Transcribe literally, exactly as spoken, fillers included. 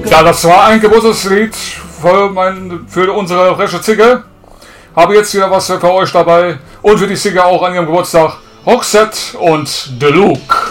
Ja, das war ein Geburtstagslied für, mein, für unsere freche Zicke. Habe jetzt wieder was für euch dabei und für die Zicke auch an ihrem Geburtstag. Roxette und The Luke.